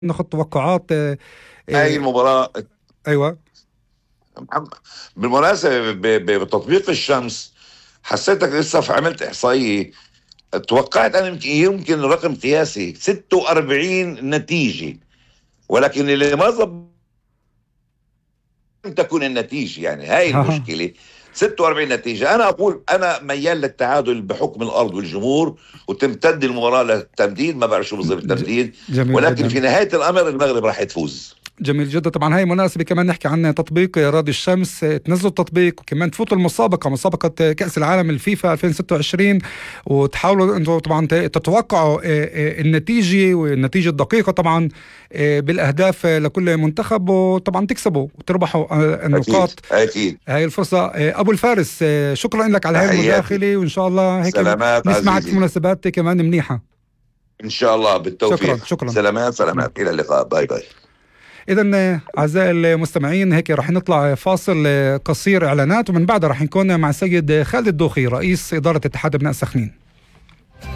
ناخذ توقعات. هاي آه، المباراة. ايوه. محمد، بالمناسبة بتطبيق الشمس، حسيتك لسه عملت إحصائية. توقعت أنا يمكن رقم قياسي 46 نتيجة، ولكن اللي ما ظبط تكون النتيجة، يعني هاي المشكلة. 46 نتيجة. أنا أقول أنا ميال للتعادل بحكم الأرض والجمهور، وتمتد المباراة للتمديد. ما بعرف شو بصير بالتمديد، جميل ولكن جدا. في نهاية الأمر المغرب راح تفوز. جميل جدا. طبعا هاي مناسبة كمان نحكي عن تطبيق رادي الشمس. تنزلوا التطبيق وكمان تفوتوا المسابقة، مسابقة كأس العالم الفيفا 2026، وتحاولوا انتم طبعا تتوقعوا النتيجة والنتيجة الدقيقة طبعا، بالأهداف لكل منتخب، وطبعا تكسبوا وتربحوا أكيد النقاط. أكيد. هاي الفرصة. أبو الفارس، شكرا لك على هاي تحياتي. المداخلة، وإن شاء الله هيك سلامات نسمعك في عزيزي. مناسبات كمان منيحة. إن شاء الله شكرا بالتوفيق. شكرا. سلامات شكرا. سلامات، إلى اللقاء. باي باي. إذا أعزائي المستمعين، هيك رح نطلع فاصل قصير إعلانات، ومن بعدها رح نكون مع السيد خالد الدوخي رئيس إدارة اتحاد أبناء سخنين.